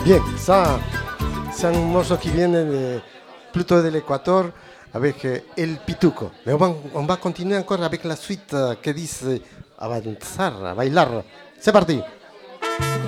Bien, ça, c'est un morceau qui vient plutôt de l'Équateur avec El Pituco. Mais on va continuer encore avec la suite que dit avanzar, a bailar. C'est parti.